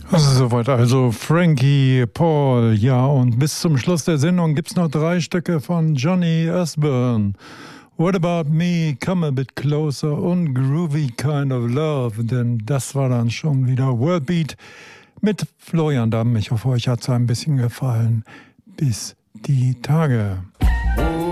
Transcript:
Soweit also Frankie Paul. Ja, und bis zum Schluss der Sendung gibt's noch 3 Stücke von Johnny Osbourne. What About Me, Come a Bit Closer und Groovy Kind of Love, denn das war dann schon wieder Worldbeat mit Florian Damm. Ich hoffe, euch hat's ein bisschen gefallen. Bis die Tage.